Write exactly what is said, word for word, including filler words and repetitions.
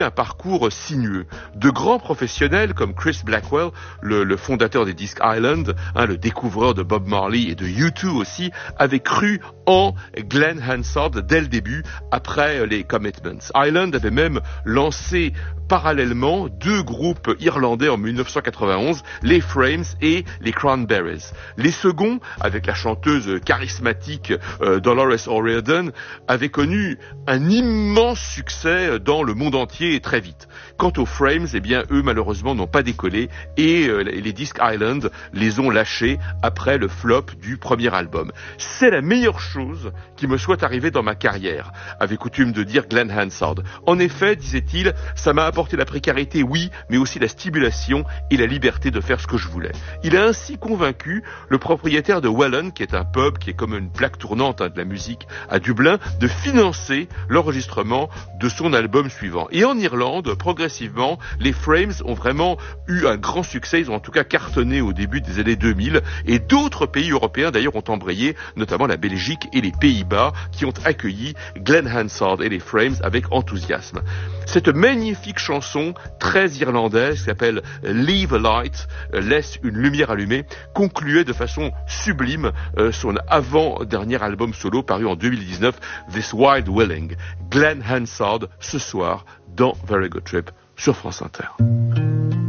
un parcours sinueux. De grands professionnels comme Chris Blackwell, le, le fondateur des Disc Island, hein, le découvreur de Bob Marley et de U deux aussi, avaient cru en Glenn Hansard dès le début, après les Commitments. Island avait même lancé parallèlement deux groupes irlandais en dix-neuf cent quatre-vingt-onze, les Frames et les Cranberries. Les seconds, avec la chanteuse charismatique euh, Dolores O'Riordan, avaient connu un immense succès dans le monde entier et très vite. Quant aux Frames, eh bien, eux, malheureusement, n'ont pas décollé et euh, les Disc Island les ont lâchés après le flop du premier album. C'est la meilleure chose qui me soit arrivée dans ma carrière, avait coutume de dire Glenn Hansard. En effet, disait-il, ça m'a apporté la précarité, oui, mais aussi la stimulation et la liberté de faire ce que je voulais. Il a ainsi convaincu le propriétaire de Welland, qui est un pub qui est comme une plaque tournante hein, de la musique à Dublin, de financer l'enregistrement de son album suivant. Et en Irlande, progressivement, les Frames ont vraiment eu un grand succès. Ils ont en tout cas cartonné au début des années deux mille. Et d'autres pays européens, d'ailleurs, ont embrayé, notamment la Belgique et les Pays-Bas, qui ont accueilli Glenn Hansard et les Frames avec enthousiasme. Cette magnifique chanson, très irlandaise, qui s'appelle Leave a Light, laisse une lumière allumée, concluait de façon sublime euh, son avant-dernier album solo paru en deux mille dix-neuf, This Wild Willing. Glenn Hansard, ce soir, dans Very Good Trip, sur France Inter.